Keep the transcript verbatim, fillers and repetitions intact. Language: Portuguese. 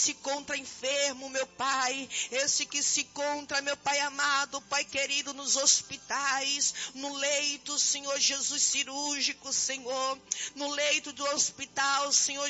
se encontra enfermo, meu Pai, esse que se encontra, meu Pai amado, Pai querido, nos hospitais, no leito, Senhor Jesus, cirúrgico, Senhor, no leito do hospital, Senhor